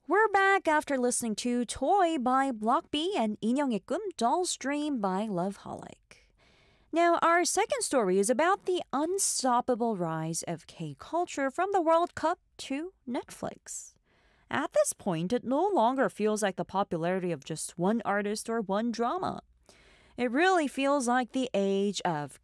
We're back after listening to Toy by Block B and 인형의 꿈 Doll's Dream by Loveholic. Now, our second story is about the unstoppable rise of K-culture from the World Cup to Netflix. At this point, it no longer feels like the popularity of just one artist or one drama. It really feels like the age of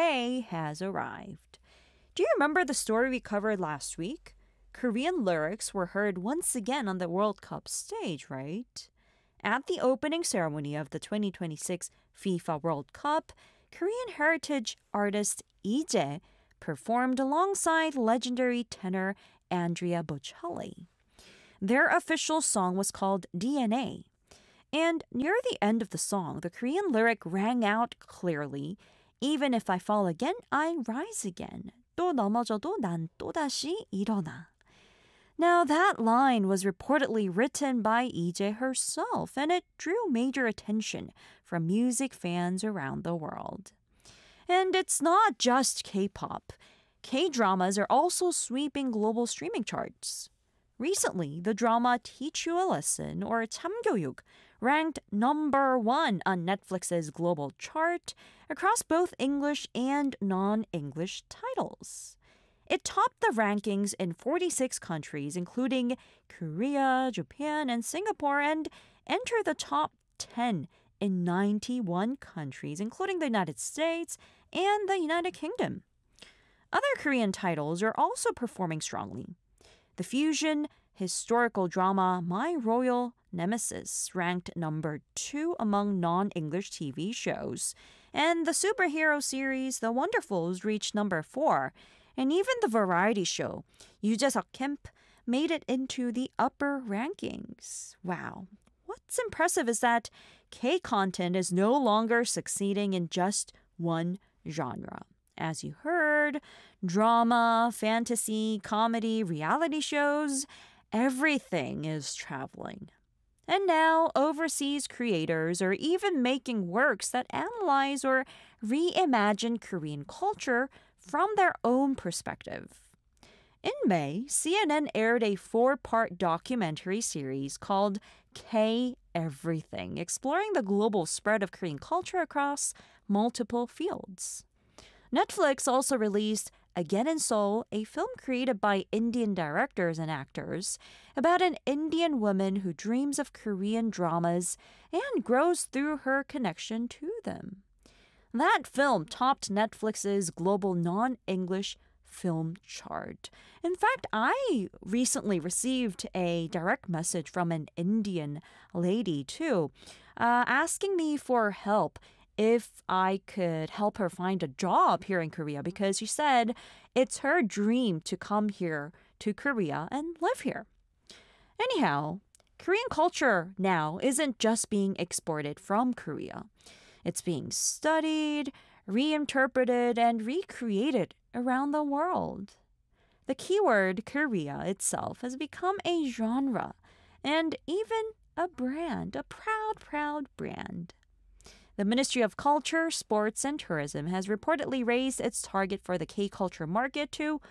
K has arrived. Do you remember the story we covered last week? Korean lyrics were heard once again on the World Cup stage, right? At the opening ceremony of the 2026 FIFA World Cup, Korean heritage artist Lee Jae performed alongside legendary tenor Andrea Bocelli. Their official song was called DNA. And near the end of the song, the Korean lyric rang out clearly, "Even if I fall again, I rise again. 또 넘어져도 난 또다시 일어나." Now, that line was reportedly written by Lee Jae herself, and it drew major attention from music fans around the world. And it's not just K-pop. K-dramas are also sweeping global streaming charts. Recently, the drama Teach You a Lesson, or 참교육, ranked number 1 on Netflix's global chart across both English and non-English titles. It topped the rankings in 46 countries, including Korea, Japan, and Singapore, and entered the top 10 in 91 countries, including the United States and the United Kingdom. Other Korean titles are also performing strongly. The fusion historical drama My Royal Nemesis ranked number 2 among non-English TV shows, and the superhero series The Wonderfuls reached number 4, and even the variety show 유재석 캠p made it into the upper rankings. Wow. What's impressive is that K-content is no longer succeeding in just one genre. As you heard, drama, fantasy, comedy, reality shows, everything is traveling. And now, overseas creators are even making works that analyze or reimagine Korean culture from their own perspective. In May, CNN aired a 4-part documentary series called K Everything, exploring the global spread of Korean culture across multiple fields. Netflix also released Again in Seoul, a film created by Indian directors and actors about an Indian woman who dreams of Korean dramas and grows through her connection to them. That film topped Netflix's global non-English film chart. In fact, I recently received a direct message from an Indian lady too, asking me for help if I could help her find a job here in Korea, because she said it's her dream to come here to Korea and live here. Anyhow, Korean culture now isn't just being exported from Korea. It's being studied, reinterpreted, and recreated around the world. The keyword Korea itself has become a genre and even a brand, a proud brand. The Ministry of Culture, Sports, and Tourism has reportedly raised its target for the K-culture market to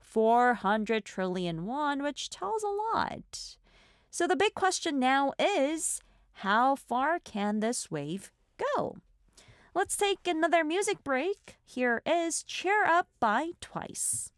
400 trillion won, which tells a lot. So the big question now is, how far can this wave go? Let's take another music break. Here is Cheer Up by Twice.